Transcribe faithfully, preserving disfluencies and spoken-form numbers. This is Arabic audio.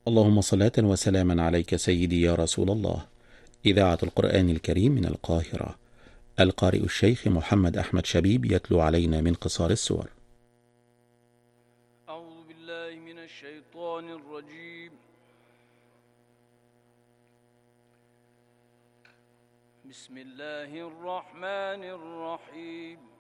اللهم صلاة وسلاما عليك سيدي يا رسول الله. إذاعة القرآن الكريم من القاهرة، القارئ الشيخ محمد أحمد شبيب يتلو علينا من قصار السور. أعوذ بالله من الشيطان الرجيم. بسم الله الرحمن الرحيم.